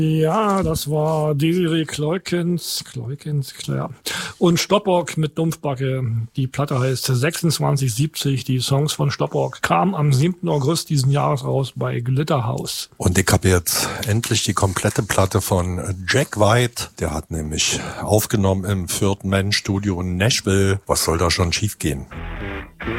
Ja, das war Desiree Kleukens, klar. Und Stoppock mit Dumpfbacke. Die Platte heißt 2670. Die Songs von Stoppock kamen am 7. August diesen Jahres raus bei Glitterhouse. Und ich habe jetzt endlich die komplette Platte von Jack White. Der hat nämlich aufgenommen im 4. Man Studio in Nashville. Was soll da schon schiefgehen?